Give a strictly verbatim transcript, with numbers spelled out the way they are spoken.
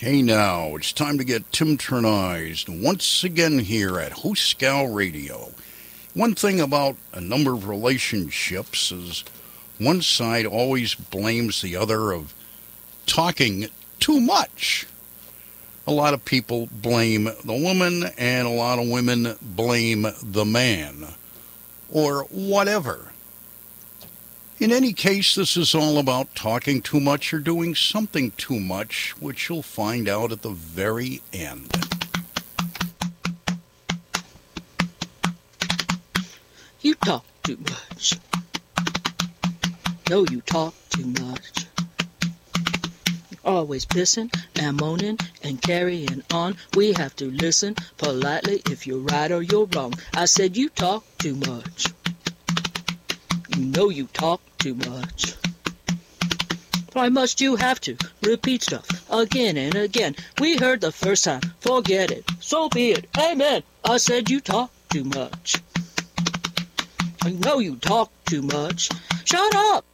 Hey now, it's time to get Tim Turnized once again here at Hooskow Radio. One thing about a number of relationships is one side always blames the other of talking too much. A lot of people blame the woman and a lot of women blame the man or whatever. In any case, this is all about talking too much or doing something too much, which you'll find out at the very end. You talk too much. No, you talk too much. Always pissing and moaning and carrying on. We have to listen politely if you're right or you're wrong. I said you talk too much. You know you talk too much. Why must you have to repeat stuff again and again? We heard the first time, forget it, so be it, amen. I said you talk too much. I know you talk too much. Shut up!